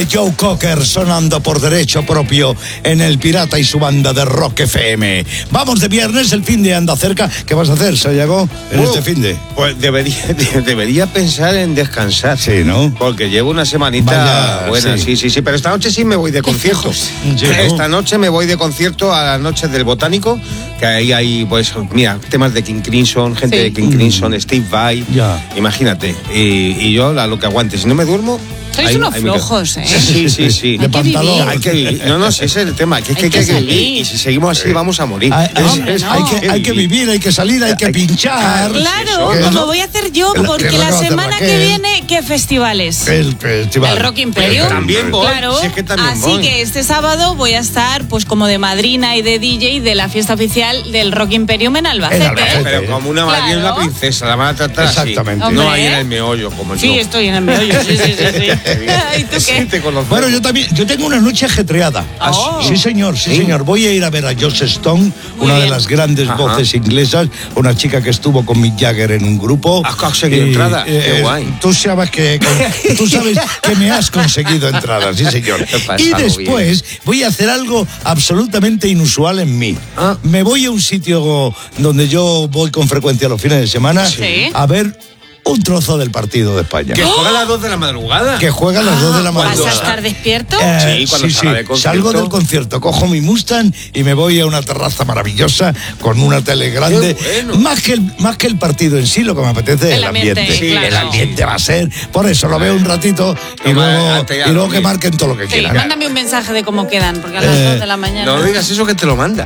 Joe Cocker sonando por derecho propio en El Pirata y su banda de Rock FM. Vamos de viernes, el fin de anda cerca. ¿Qué vas a hacer, Sayago, en este fin de? Pues debería pensar en descansar. Sí, ¿no? Porque llevo una semanita buena. Sí, pero esta noche sí me voy de concierto. Sí, ¿no? Esta noche me voy de concierto a las noches del Botánico, que ahí hay, pues, mira, temas de King Crimson, gente de King Crimson, Steve Vai. Ya. Imagínate. Y yo lo que aguante. Si no me duermo... Sois unos flojos, ¿eh? Sí. De pantalón. Hay que vivir. No, ese es el tema. Que hay que vivir. Y si seguimos así, vamos a morir. Hay que vivir, hay que salir, hay que pinchar. Claro, como voy a hacer yo, porque la semana que viene, ¿qué festivales? El festival. El Rock Imperium. También voy. Claro, Si es que también así voy. que este sábado voy a estar, pues, como de madrina y de DJ de la fiesta oficial del Rock Imperium en Albacete. Pero como una madrina, una princesa, la van a tratar así. Exactamente. No ahí en el meollo, como yo. Sí, estoy en el meollo, sí. ¿Y tú qué? Bueno, yo tengo una noche ajetreada. Sí, señor. Voy a ir a ver a Joss Stone, una de las grandes voces inglesas, una chica que estuvo con Mick Jagger en un grupo. ¿Has conseguido entrada? Qué guay. Tú sabes que me has conseguido entrada, sí, señor. Y después voy a hacer algo absolutamente inusual en mí. Me voy a un sitio donde yo voy con frecuencia los fines de semana a ver un trozo del partido de España. Que juega a las 2 de la madrugada. Que juega a las 2 de la madrugada. ¿Vas a estar despierto? Sí, cuando salga del concierto. Salgo del concierto, cojo mi Mustang y me voy a una terraza maravillosa con una tele grande. Bueno. Más que el partido en sí, lo que me apetece es el ambiente. Sí, claro. El ambiente va a ser. Por eso lo veo un ratito y luego que marquen todo lo que quieran. Mándame un mensaje de cómo quedan, porque a las 2 de la mañana. No digas eso, que te lo manda.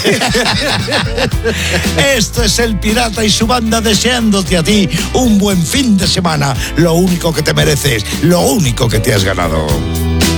Esto es El Pirata y su banda deseándote a ti un buen fin de semana. Lo único que te mereces, lo único que te has ganado.